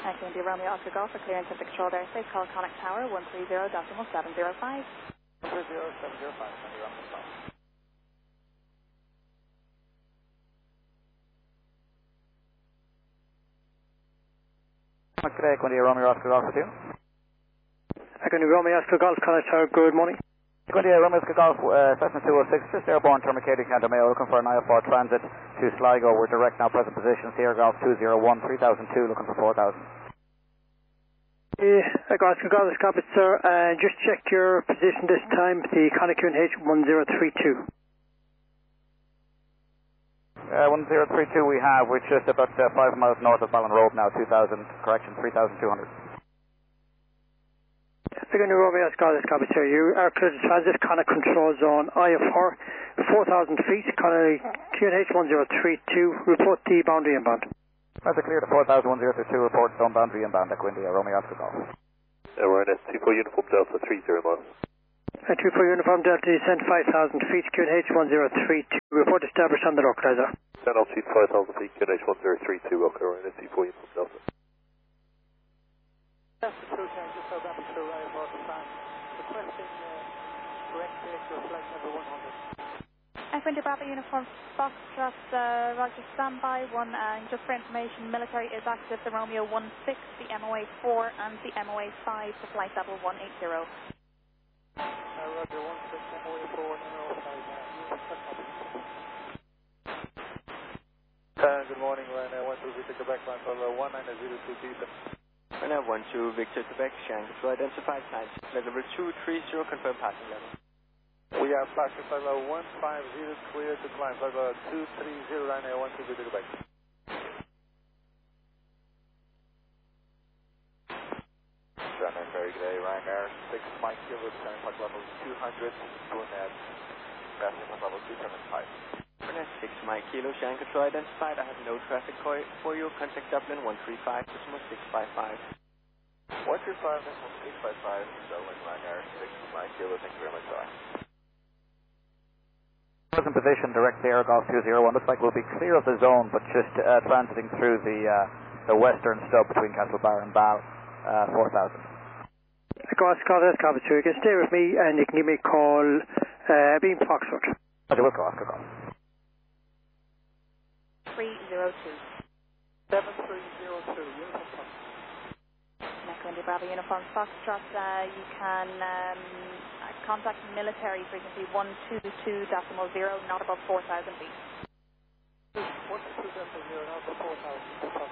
Echo India Romeo Oscar Golf for clearance of the controlled airspace. Call Connect Tower 130.705. 130.705, India Romeo Golf. Good day, Echo India Romeo Oscar Golf with you. Echo India Romeo Oscar Golf, Connect Tower, good morning. Echo India Romeo Oscar Golf, Cessna 206, just airborne, terminating County Mayo, looking for an IFR transit to Sligo. We're direct now, present position, Sierra Golf 201, 3002, looking for 4000. Echo Oscar Golf, copy, sir. Just check your position this time, the Connect H1032. 1032 we have, which is about 5 miles north of Ballon Road now, 3200. Echo India Romeo Oscar Golf, copy, sir. You are clear to transit, Connect Control Zone IFR, 4,000 feet, Connect H1032, report the boundary inbound. That's a clear to 4,1032, report zone boundary inbound, Echo India Romeo Oscar Golf. We're in S24 Uniform Delta 30 miles. 24 Uniform Delta, descent 5,000 feet, QNH1032, report established on the localizer. Descent altitude 5,000 feet, QNH1032, okay, we're in S24 Uniform Delta. That's the crew change, just so that be true, IFR time. Requesting correct vehicle flight number 100. Echo India Bravo Uniform Foxtrot, Roger, standby. Just for information, military is active, the Romeo 16, the MOA 4 and the MOA 5 for flight level 180. Roger, 16, MOA 4, MOA 5. Good morning, Ryanair 12 Victor Quebec, line for 1902 Beta. Ryanair 12 Victor Quebec, Shanghai, so identified flight level 230, confirm passing level. We are passing flight level 150, clear to climb, flight level 230, Ryanair 12 Victor Quebec. Ryanair, very good day, Ryanair 6 Mike Kilo, descending flight level 200, Burnett, passing flight level 275. Ryanair 6 Mike Kilo, Shanghai, control identified, I have no traffic for you, contact Dublin 135, decimal 655. 135, decimal 655, Dublin, Ryanair 6 Mike Kilo, thank you very much, sir. Present position, direct Sierra Golf 201. Looks like we'll be clear of the zone, but just transiting through the western stub between Castlebar and Bal, 4,000. Echo Oscar Golf, copy, sir. You can stay with me and you can give me a call, Beam Foxtrot. Roger, we'll go Oscar Golf. 302. 7302, Uniform Fox. Echo India Bravo Uniform Foxtrot, you can contact military frequency 122.0, not above 4,000 feet. 122.0, not above 4,000 feet.